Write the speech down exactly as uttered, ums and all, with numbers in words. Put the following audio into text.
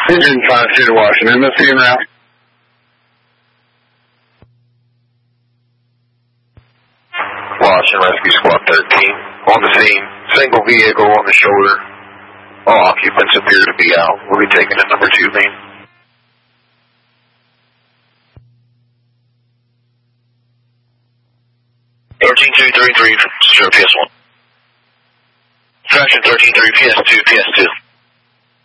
Engine five two to Washington, let's see en route. Washington Rescue Squad thirteen, on the scene, single vehicle on the shoulder. All occupants appear to be out. We'll be taking a number two main. thirteen two three three, zero P S one. Traction thirteen three, P S two, P S two.